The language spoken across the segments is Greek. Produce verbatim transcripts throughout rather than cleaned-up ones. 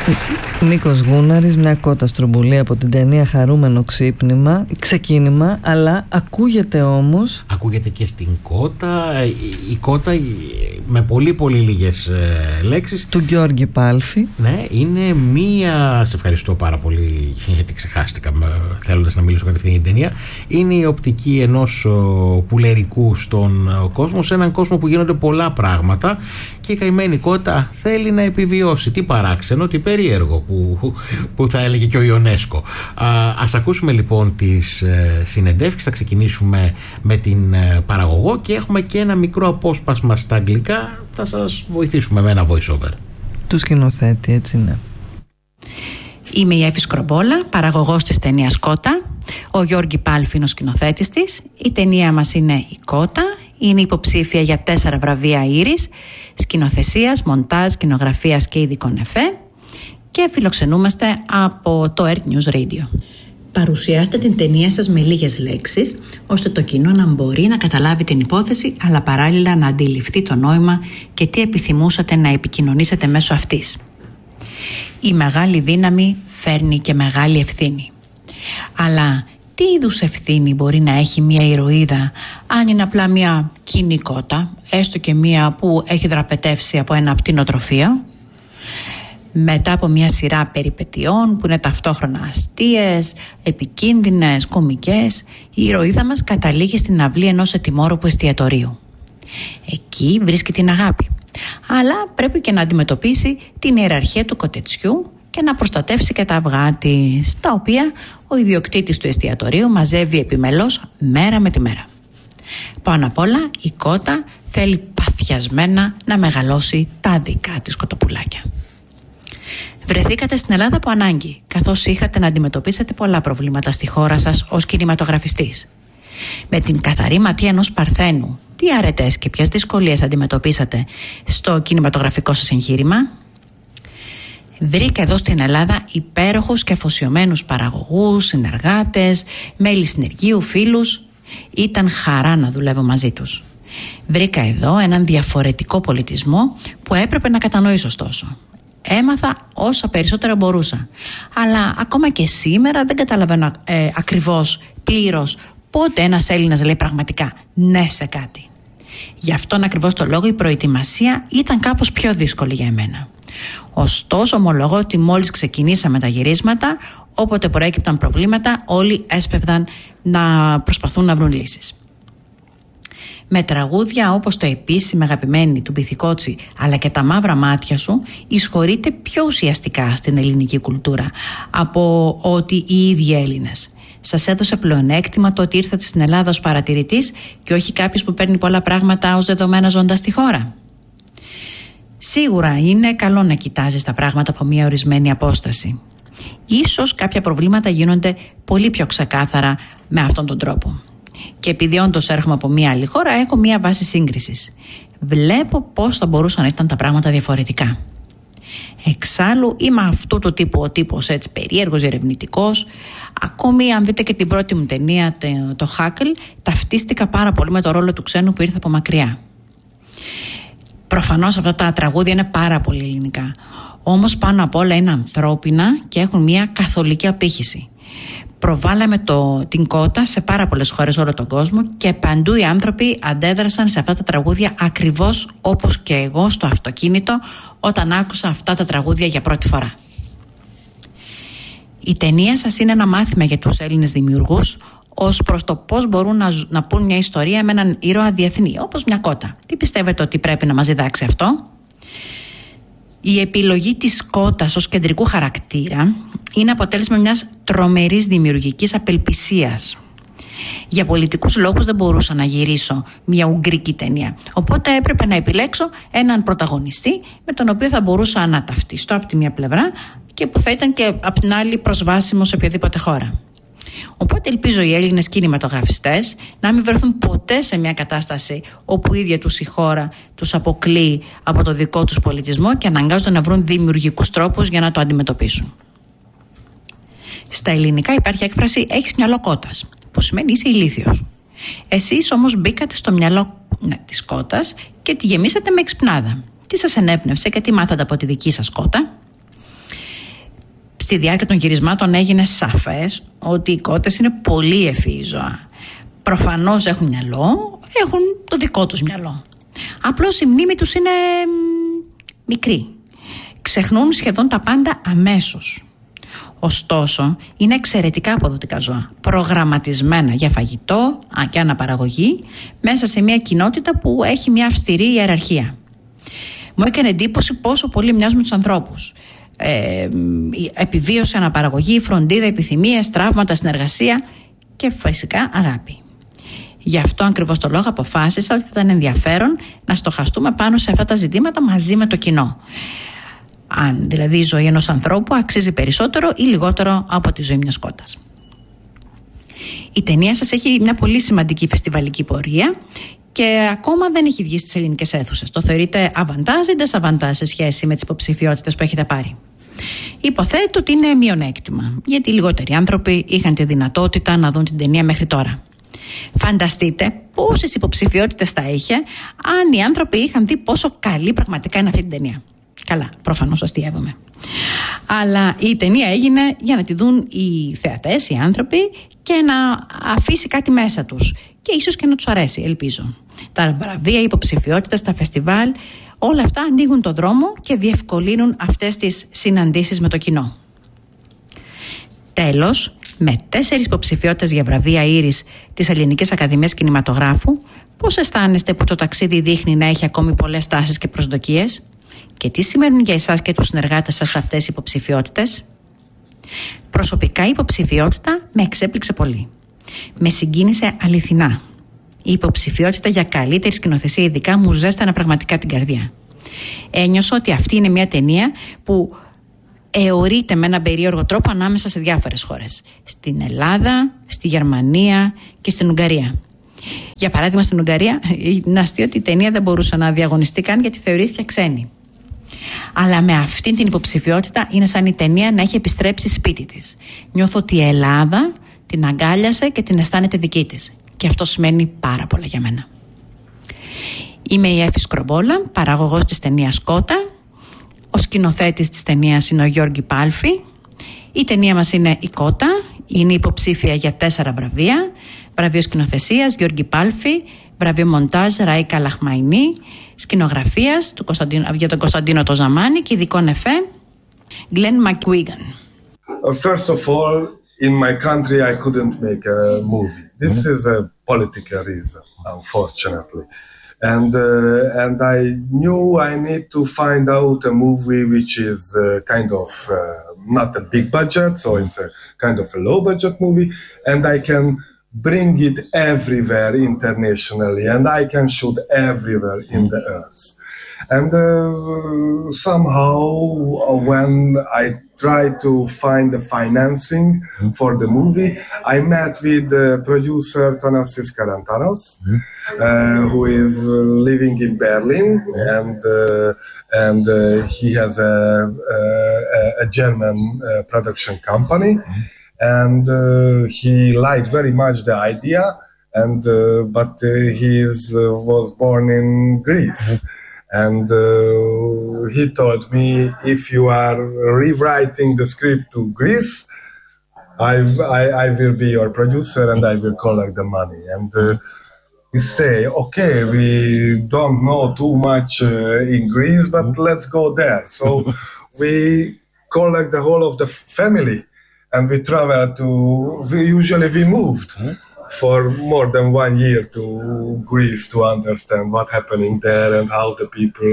Νίκος Γούναρης, μια κότα στρομπουλή από την ταινία Χαρούμενο ξύπνημα, ξεκίνημα, αλλά ακούγεται όμως. Ακούγεται και στην κότα, η, η κότα με πολύ πολύ λίγες ε, λέξεις. Του Γιώργη Πάλφη. Ναι, είναι μία, σε ευχαριστώ πάρα πολύ γιατί ξεχάστηκα θέλοντας να μιλήσω κατευθείαν για την ταινία. Είναι η οπτική ενός ο, πουλερικού στον ο, κόσμο, σε έναν κόσμο που γίνονται πολλά πράγματα και η καημένη κότα θέλει να επιβιώσει. Τι παράξενο, τι περίεργο που, που θα έλεγε και ο Ιονέσκο. Α, ας ακούσουμε λοιπόν τις ε, συνεντεύξεις. Θα ξεκινήσουμε με την ε, παραγωγό και έχουμε και ένα μικρό απόσπασμα στα αγγλικά. Θα σας βοηθήσουμε με ένα voice over. Του σκηνοθέτη, έτσι είναι. Είμαι η Εύη Σκρομπόλα, παραγωγός της ταινίας Κότα. Ο Γιώργη Πάλφη είναι ο σκηνοθέτης της. Η ταινία μας είναι η Κότα. Είναι υποψήφια για τέσσερα βραβεία Ήρης, σκηνοθεσίας, μοντάζ, σκηνογραφίας και ειδικών εφέ και φιλοξενούμαστε από το Earth News Radio. Παρουσιάστε την ταινία σας με λίγες λέξεις, ώστε το κοινό να μπορεί να καταλάβει την υπόθεση, αλλά παράλληλα να αντιληφθεί το νόημα και τι επιθυμούσατε να επικοινωνήσετε μέσω αυτής. Η μεγάλη δύναμη φέρνει και μεγάλη ευθύνη. Αλλά τι είδους ευθύνη μπορεί να έχει μια ηρωίδα αν είναι απλά μια κοινή κότα, έστω και μια που έχει δραπετεύσει από ένα πτηνοτροφείο? Μετά από μια σειρά περιπετειών που είναι ταυτόχρονα αστείες, επικίνδυνες, κωμικές, η ηρωίδα μας καταλήγει στην αυλή ενός ετοιμόρροπου εστιατορίου. Εκεί βρίσκει την αγάπη, αλλά πρέπει και να αντιμετωπίσει την ιεραρχία του κοτετσιού και να προστατεύσει και τα αυγά της, τα οποία ο ιδιοκτήτης του εστιατορίου μαζεύει επιμελώς μέρα με τη μέρα. Πάνω απ' όλα η κότα θέλει παθιασμένα να μεγαλώσει τα δικά της κοτοπουλάκια. Βρεθήκατε στην Ελλάδα από ανάγκη, καθώς είχατε να αντιμετωπίσετε πολλά προβλήματα στη χώρα σας ως κινηματογραφιστής. Με την καθαρή ματιά ενός παρθένου, τι αρετές και ποιες δυσκολίες αντιμετωπίσατε στο κινηματογραφικό σας εγχείρημα? Βρήκα εδώ στην Ελλάδα υπέροχους και αφοσιωμένους παραγωγούς, συνεργάτες, μέλη συνεργείου, φίλους. Ήταν χαρά να δουλεύω μαζί τους. Βρήκα εδώ έναν διαφορετικό πολιτισμό που έπρεπε να κατανοήσω ωστόσο. Έμαθα όσα περισσότερα μπορούσα. Αλλά ακόμα και σήμερα δεν καταλαβαίνω ε, ακριβώς, πλήρως, πότε ένας Έλληνας λέει πραγματικά ναι σε κάτι. Γι' αυτόν ακριβώς το λόγο η προετοιμασία ήταν κάπως πιο δύσκολη για εμένα. Ωστόσο, ομολογώ ότι μόλις ξεκινήσαμε τα γυρίσματα, όποτε προέκυπταν προβλήματα, όλοι έσπευδαν να προσπαθούν να βρουν λύσεις. Με τραγούδια όπως το επίσημο αγαπημένη του Μπιθικότσι, αλλά και τα μαύρα μάτια σου, εισχωρείται πιο ουσιαστικά στην ελληνική κουλτούρα από ότι οι ίδιοι Έλληνες. Σας έδωσε πλεονέκτημα το ότι ήρθατε στην Ελλάδα ως παρατηρητής και όχι κάποιος που παίρνει πολλά πράγματα ως δεδομένα ζώντας στη χώρα? Σίγουρα είναι καλό να κοιτάζεις τα πράγματα από μια ορισμένη απόσταση. Ίσως κάποια προβλήματα γίνονται πολύ πιο ξεκάθαρα με αυτόν τον τρόπο. Και επειδή όντως έρχομαι από μια άλλη χώρα, έχω μια βάση σύγκρισης. Βλέπω πώς θα μπορούσαν να ήταν τα πράγματα διαφορετικά. Εξάλλου είμαι αυτού του τύπου ο τύπος έτσι περίεργος, ερευνητικός. Ακόμη αν δείτε και την πρώτη μου ταινία, το Χάκλ, ταυτίστηκα πάρα πολύ με το ρόλο του ξένου που ήρθε από μακριά. Προφανώς αυτά τα τραγούδια είναι πάρα πολύ ελληνικά. Όμως πάνω απ' όλα είναι ανθρώπινα και έχουν μια καθολική απήχηση. Προβάλαμε το, την κότα σε πάρα πολλές χώρες όλο τον κόσμο και παντού οι άνθρωποι αντέδρασαν σε αυτά τα τραγούδια ακριβώς όπως και εγώ στο αυτοκίνητο όταν άκουσα αυτά τα τραγούδια για πρώτη φορά. Η ταινία σας είναι ένα μάθημα για τους Έλληνες δημιουργούς ως προς το πώς μπορούν να, να πούν μια ιστορία με έναν ήρωα διεθνή, όπως μια κότα. Τι πιστεύετε ότι πρέπει να μας διδάξει αυτό? Η επιλογή της κότας ως κεντρικού χαρακτήρα είναι αποτέλεσμα μιας τρομερής δημιουργικής απελπισίας. Για πολιτικούς λόγους δεν μπορούσα να γυρίσω μια ουγγρική ταινία. Οπότε έπρεπε να επιλέξω έναν πρωταγωνιστή με τον οποίο θα μπορούσα να ταυτιστώ από τη μια πλευρά και που θα ήταν και από την άλλη προσβάσιμο σε οποιαδήποτε χώρα. Οπότε ελπίζω οι Έλληνες κινηματογραφιστές να μην βρεθούν ποτέ σε μια κατάσταση όπου η ίδια τους η χώρα τους αποκλείει από το δικό τους πολιτισμό και αναγκάζονται να βρουν δημιουργικούς τρόπους για να το αντιμετωπίσουν. Στα ελληνικά υπάρχει έκφραση «έχεις μυαλό κότας», που σημαίνει είσαι ηλίθιος. Εσείς όμως μπήκατε στο μυαλό ναι, της κότας και τη γεμίσατε με εξυπνάδα. Τι σας ενέπνευσε και τι μάθατε από τη δική σας κότα? Στη διάρκεια των γυρισμάτων έγινε σαφές ότι οι κότες είναι πολύ ευφυή ζώα. Προφανώς έχουν μυαλό, έχουν το δικό τους μυαλό. Απλώς η μνήμη τους είναι μικρή. Ξεχνούν σχεδόν τα πάντα αμέσως. Ωστόσο, είναι εξαιρετικά αποδοτικά ζώα, προγραμματισμένα για φαγητό και αναπαραγωγή μέσα σε μια κοινότητα που έχει μια αυστηρή ιεραρχία. Μου έκανε εντύπωση πόσο πολύ μοιάζουν με τους ανθρώπους. Ε, επιβίωση, αναπαραγωγή, φροντίδα, επιθυμίες, τραύματα, συνεργασία και φυσικά αγάπη. Γι' αυτό ακριβώς το λόγο αποφάσισα ότι θα ήταν ενδιαφέρον να στοχαστούμε πάνω σε αυτά τα ζητήματα μαζί με το κοινό. Αν δηλαδή η ζωή ενός ανθρώπου αξίζει περισσότερο ή λιγότερο από τη ζωή μιας κότας. Η ταινία σας έχει μια πολύ σημαντική φεστιβαλική πορεία και ακόμα δεν έχει βγει στις ελληνικές αίθουσες. Το θεωρείτε αβαντάζ ή ντεσαβαντάζ σε σχέση με τις υποψηφιότητες που έχετε πάρει? Υποθέτω ότι είναι μειονέκτημα, γιατί οι λιγότεροι άνθρωποι είχαν τη δυνατότητα να δουν την ταινία μέχρι τώρα. Φανταστείτε πόσες υποψηφιότητες θα είχε αν οι άνθρωποι είχαν δει πόσο καλή πραγματικά είναι αυτή την ταινία. Καλά, προφανώς αστειεύομαι. Αλλά η ταινία έγινε για να τη δουν οι θεατές, οι άνθρωποι, και να αφήσει κάτι μέσα τους. Και ίσως και να τους αρέσει, ελπίζω. Τα βραβεία, οι υποψηφιότητες, τα φεστιβάλ, όλα αυτά ανοίγουν το δρόμο και διευκολύνουν αυτές τις συναντήσεις με το κοινό. Τέλος, με τέσσερις υποψηφιότητες για βραβεία Ήρης της Ελληνικής Ακαδημίας Κινηματογράφου, πώς αισθάνεστε που το ταξίδι δείχνει να έχει ακόμη πολλές τάσεις και προσδοκίες? Και τι σημαίνουν για εσάς και τους συνεργάτες σας αυτές οι υποψηφιότητες? Προσωπικά η υποψηφιότητα με εξέπληξε πολύ. Με συγκίνησε αληθινά. Η υποψηφιότητα για καλύτερη σκηνοθεσία ειδικά μου ζέστανε πραγματικά την καρδιά. Ένιωσα ότι αυτή είναι μια ταινία που αιωρείται με έναν περίεργο τρόπο ανάμεσα σε διάφορες χώρες. Στην Ελλάδα, στη Γερμανία και στην Ουγγαρία. Για παράδειγμα, στην Ουγγαρία, να αστείο ότι η ταινία δεν μπορούσε να διαγωνιστεί καν γιατί θεωρήθηκε ξένη. Αλλά με αυτήν την υποψηφιότητα είναι σαν η ταινία να έχει επιστρέψει σπίτι της. Νιώθω ότι η Ελλάδα την αγκάλιασε και την αισθάνεται δική της. Και αυτό σημαίνει πάρα πολλά για μένα. Είμαι η Εύη Σκρομπόλα, παραγωγός της ταινίας Κότα. Ο σκηνοθέτης της ταινίας είναι ο Γιώργη Πάλφη. Η ταινία μας είναι η Κότα. Είναι υποψήφια για τέσσερα βραβεία. Βραβείο σκηνοθεσίας Γιώργη Πάλφη, βραβείο μοντάζ Ραΐκα Λαχμαϊνή, σκηνογραφίας του για τον Κωνσταντίνο το Ζαμάνη και ειδικών εφέ Glenn McGuigan. First of all, in my country I couldn't make a movie. This mm-hmm. is a political reason, unfortunately. And uh, and I knew I need to find out a movie which is uh, kind of uh, not a big budget, so it's a kind of a low budget movie, and I can bring it everywhere internationally, and I can shoot everywhere in the earth. And uh, somehow when I tried to find the financing mm-hmm. for the movie, I met with the producer Thanasis Karantanos, mm-hmm. uh, who is living in Berlin, mm-hmm. and uh, and uh, he has a, a, a German uh, production company. Mm-hmm. And uh, he liked very much the idea, and uh, but uh, he is, uh, was born in Greece, and uh, he told me, if you are rewriting the script to Greece, I, I, I will be your producer and I will collect the money. And uh, we say, okay, we don't know too much uh, in Greece, but let's go there. So we collect the whole of the family. And we traveled to, we usually we moved for more than one year to Greece to understand what's happening there and how the people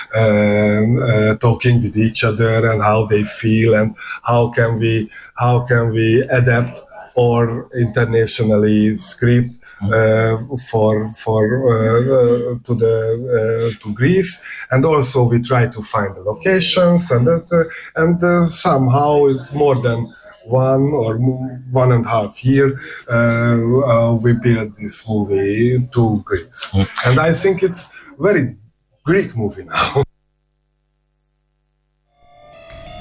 um, uh, talking with each other and how they feel and how can we, how can we adapt our internationally script uh, for for uh, uh, to the uh, to Greece, and also we try to find the locations and uh, and uh, somehow it's more than one or one and a half year uh, uh, we built this movie to Greece. Mm. And I think it's very Greek movie now.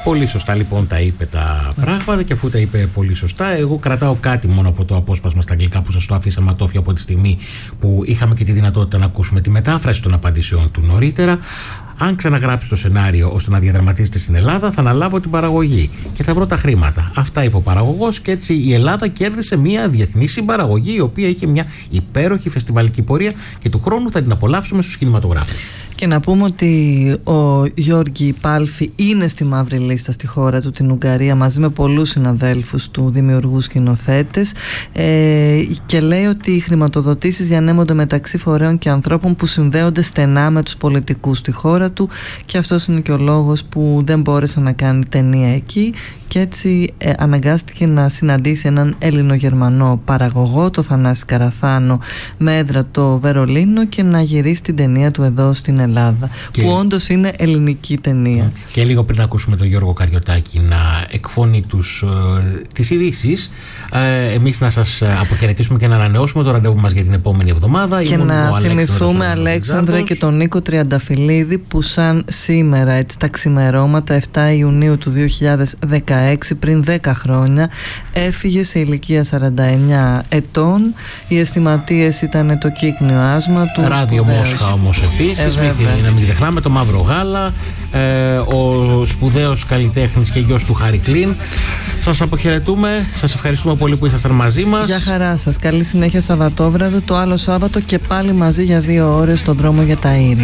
Πολύ σωστά λοιπόν τα είπε τα πράγματα, και αφού τα είπε πολύ σωστά, εγώ κρατάω κάτι μόνο από το απόσπασμα στα αγγλικά που σας το αφήσα ματόφια από τη στιγμή που είχαμε και τη δυνατότητα να ακούσουμε τη μετάφραση των απαντήσεων του νωρίτερα. Αν ξαναγράψει το σενάριο ώστε να διαδραματίζεται στην Ελλάδα, θα αναλάβω την παραγωγή και θα βρω τα χρήματα. Αυτά είπε ο παραγωγός, και έτσι η Ελλάδα κέρδισε μια διεθνή συμπαραγωγή, η οποία είχε μια υπέροχη φεστιβαλική πορεία, και του χρόνου θα την απολαύσουμε στους κινηματογράφους. Και να πούμε ότι ο Γιώργη Πάλφη είναι στη μαύρη λίστα στη χώρα του, την Ουγγαρία, μαζί με πολλούς συναδέλφους του, δημιουργούς, σκηνοθέτες, ε, και λέει ότι οι χρηματοδοτήσεις διανέμονται μεταξύ φορέων και ανθρώπων που συνδέονται στενά με τους πολιτικούς στη χώρα του, και αυτός είναι και ο λόγος που δεν μπόρεσε να κάνει ταινία εκεί, και έτσι ε, αναγκάστηκε να συναντήσει έναν Έλληνο-Γερμανό παραγωγό, το Θανάση Καραθάνο, με έδρα το Βερολίνο, και να γυρίσει την ταινία του εδώ στην Ελλάδα, και που όντως είναι ελληνική ταινία. Και λίγο πριν ακούσουμε τον Γιώργο Καριωτάκη να εκφώνει τους, ε, τις ειδήσεις, ε, εμείς να σας αποχαιρετήσουμε και να ανανεώσουμε το ραντεβού μας για την επόμενη εβδομάδα. Και Ήμουν να θυμηθούμε, Αλέξανδρε, και τον Νίκο Τριανταφυλλίδη, που σαν σήμερα, έτσι, τα ξημερώματα επτά Ιουνίου του δύο χιλιάδες δεκαέξι, πριν δέκα χρόνια, έφυγε σε ηλικία σαράντα εννιά ετών. Οι αισθηματίες ήταν το κύκνιο άσμα του. Ράδιο Μόσχα όμως επίσης, ε, να μην ξεχνάμε, το Μαύρο Γάλα, ε, ο σπουδαίος καλλιτέχνης και γιος του Χάρη Κλίν. Σας αποχαιρετούμε, σας ευχαριστούμε πολύ που ήσασταν μαζί μας. Γεια χαρά σας, καλή συνέχεια Σαββατόβραδο, το άλλο Σάββατο και πάλι μαζί για δύο ώρες στον δρόμο για τα Ήρη.